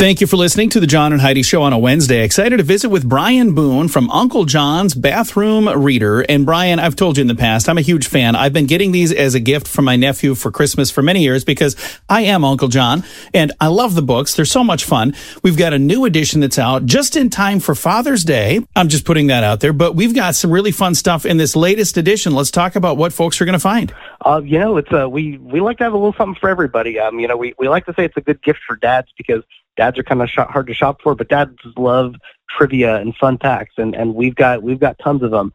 Thank you for listening to the John and Heidi Show on a Wednesday. Excited to visit with Brian Boone from Uncle John's Bathroom Reader. And Brian, I've told you in the past, I'm a huge fan. I've been getting these as a gift from my nephew for Christmas for many years because I am Uncle John and I love the books. They're so much fun. We've got a new edition that's out just in time for Father's Day. I'm just putting that out there, but we've got some really fun stuff in this latest edition. Let's talk about what folks are going to find. It's we like to have a little something for everybody. We like to say it's a good gift for dads because dads are kind of hard to shop for, but dads love trivia and fun facts, and we've got tons of them.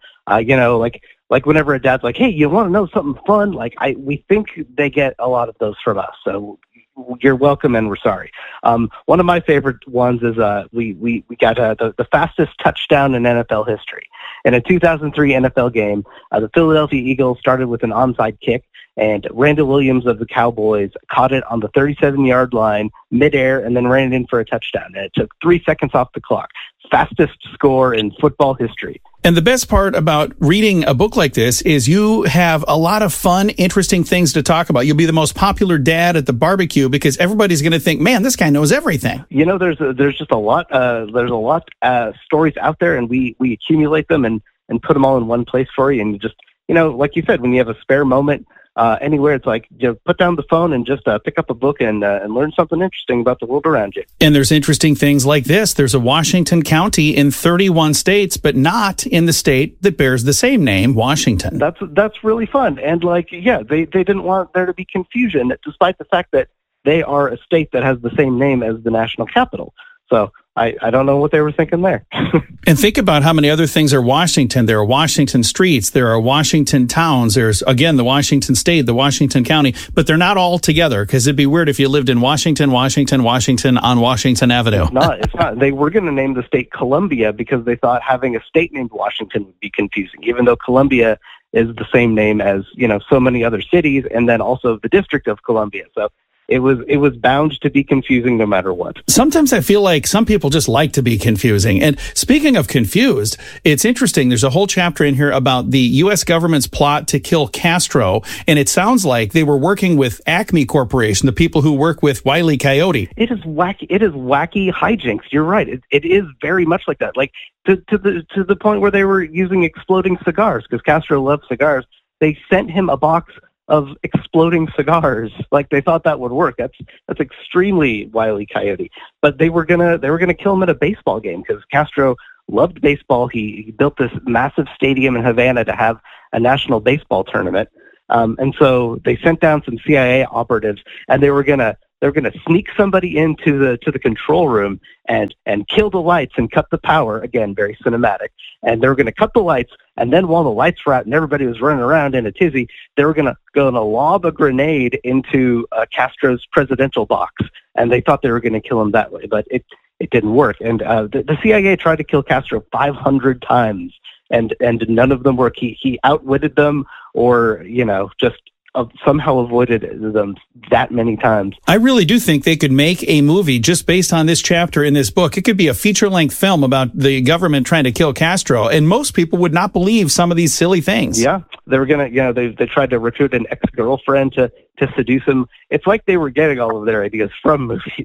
Like whenever a dad's like, "Hey, you want to know something fun?" We think they get a lot of those from us. So you're welcome, and we're sorry. One of my favorite ones is we got the fastest touchdown in NFL history. In a 2003 NFL game, the Philadelphia Eagles started with an onside kick, and Randall Williams of the Cowboys caught it on the 37-yard line midair and then ran it in for a touchdown. And it took 3 seconds off the clock. Fastest score in football history. And the best part about reading a book like this is you have a lot of fun, interesting things to talk about. You'll be the most popular dad at the barbecue because everybody's going to think, man, this guy knows everything. There's just a lot. There's a lot stories out there, and we accumulate them and put them all in one place for you. And you just, like you said, when you have a spare moment, anywhere, it's like put down the phone and just pick up a book and learn something interesting about the world around you. And there's interesting things like this. There's a Washington County in 31 states, but not in the state that bears the same name, Washington. That's really fun. And they didn't want there to be confusion, despite the fact that they are a state that has the same name as the national capital. So I don't know what they were thinking there. And think about how many other things are Washington. There are Washington streets. There are Washington towns. There's, again, the Washington state, the Washington county. But they're not all together because it'd be weird if you lived in Washington on Washington Avenue. It's not. They were going to name the state Columbia because they thought having a state named Washington would be confusing, even though Columbia is the same name as, so many other cities and then also the District of Columbia. So it was bound to be confusing no matter what. Sometimes I feel like some people just like to be confusing. And speaking of confused, it's interesting. There's a whole chapter in here about the U.S. government's plot to kill Castro. And it sounds like they were working with Acme Corporation, the people who work with Wile E. Coyote. It is wacky hijinks. You're right. It is very much like that. Like to the point where they were using exploding cigars because Castro loved cigars. They sent him a box of exploding cigars, like they thought that would work. That's extremely Wile E. Coyote. But they were gonna kill him at a baseball game because Castro loved baseball. He built this massive stadium in Havana to have a national baseball tournament, and so they sent down some CIA operatives, and they were gonna sneak somebody into the control room and kill the lights and cut the power. Again, very cinematic. And they were going to cut the lights, and then while the lights were out and everybody was running around in a tizzy, they were going to lob a grenade into Castro's presidential box, and they thought they were going to kill him that way, but it didn't work. And the CIA tried to kill Castro 500 times, and none of them worked. He outwitted them, or just somehow avoided them that many times. I really do think they could make a movie just based on this chapter in this book. It could be a feature-length film about the government trying to kill Castro, and most people would not believe some of these silly things. Yeah, they were gonna, they tried to recruit an ex-girlfriend to seduce him. It's like they were getting all of their ideas from movies.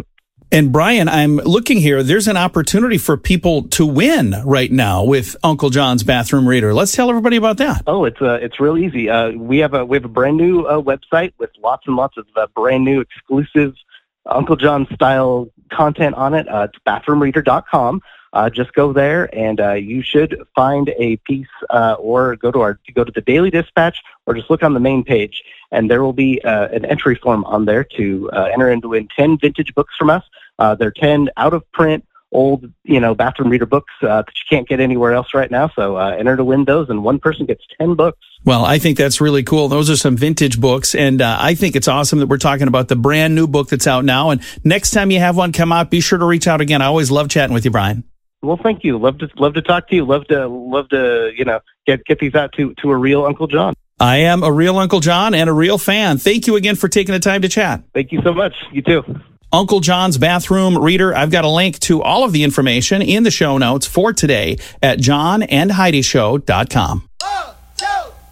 And Brian, I'm looking here. There's an opportunity for people to win right now with Uncle John's Bathroom Reader. Let's tell everybody about that. Oh, it's real easy. We have a brand new website with lots and lots of brand new exclusive Uncle John style content on it. It's bathroomreader.com. Just go there and you should find a piece, or go to the Daily Dispatch, or just look on the main page, and there will be an entry form on there to enter in to win 10 vintage books from us. They're 10 out of print, old, bathroom reader books that you can't get anywhere else right now. So enter to win those, and one person gets 10 books. Well, I think that's really cool. Those are some vintage books, and I think it's awesome that we're talking about the brand new book that's out now. And next time you have one come out, be sure to reach out again. I always love chatting with you, Brian. Well, thank you. Love to talk to you. Love to get these out to a real Uncle John. I am a real Uncle John and a real fan. Thank you again for taking the time to chat. Thank you so much. You too. Uncle John's Bathroom Reader. I've got a link to all of the information in the show notes for today at johnandheidishow.com.